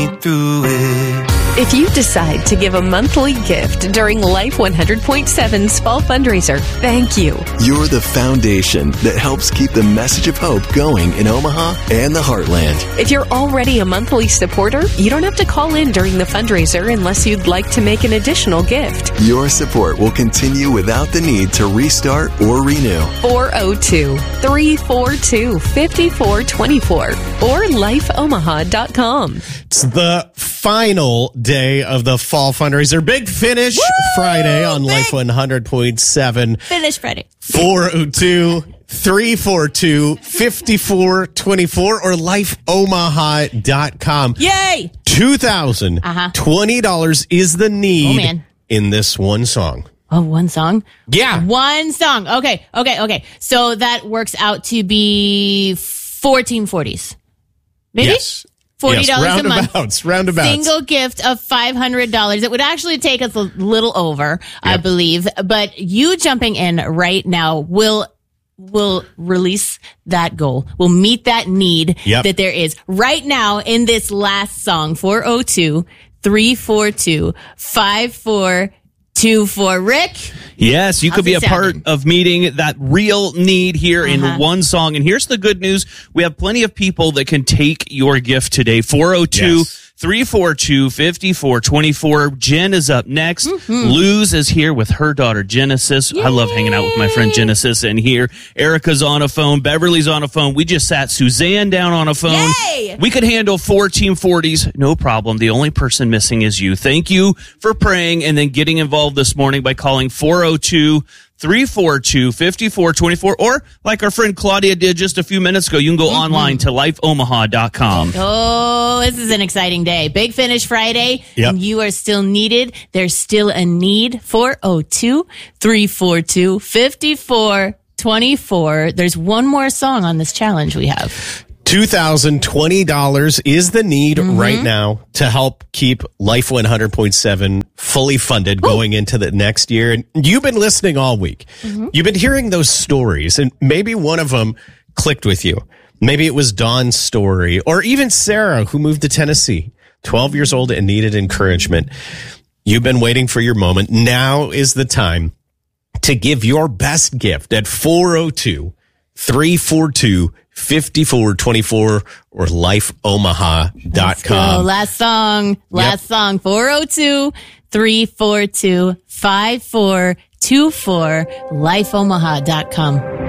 me through it. If you decide to give a monthly gift during Life 100.7's Fall Fundraiser, thank you. You're the foundation that helps keep the message of hope going in Omaha and the Heartland. If you're already a monthly supporter, you don't have to call in during the fundraiser unless you'd like to make an additional gift. Your support will continue without the need to restart or renew. 402-342-5424 or lifeomaha.com. It's the final day of the fall fundraiser. Big Finish Friday on Life 100.7. Finish Friday. 402-342-5424 or lifeomaha.com. Yay! $2,020 is the need in this one song. Oh, one song? Yeah. One song. Okay. So that works out to be 1440s. Maybe? Yes. $40 a month. Roundabouts. Single gift of $500. It would actually take us a little over, I believe. But you jumping in right now will release that goal. Will meet that need that there is right now in this last song. 402-342-5424. Rick? Yes, you could be a part of meeting that real need here in one song. And here's the good news. We have plenty of people that can take your gift today. 402-342-5424. Jen is up next. Luz is here with her daughter, Genesis. Yay. I love hanging out with my friend Genesis in here. Erica's on a phone. Beverly's on a phone. We just sat Suzanne down on a phone. Yay! We could handle 4 Team 40s. No problem. The only person missing is you. Thank you for praying and then getting involved this morning by calling 402-342-5424, or like our friend Claudia did just a few minutes ago, you can go online to lifeomaha.com. Oh, this is an exciting day. Big Finish Friday. Yep. And you are still needed. There's still a need. 402-342-5424. There's one more song on this challenge we have. $2,020 is the need right now to help keep Life 100.7 fully funded going into the next year. And you've been listening all week. You've been hearing those stories, and maybe one of them clicked with you. Maybe it was Dawn's story, or even Sarah, who moved to Tennessee, 12 years old and needed encouragement. You've been waiting for your moment. Now is the time to give your best gift at 402-342-5424 or lifeomaha.com. Last song. 402-342-5424, lifeomaha.com.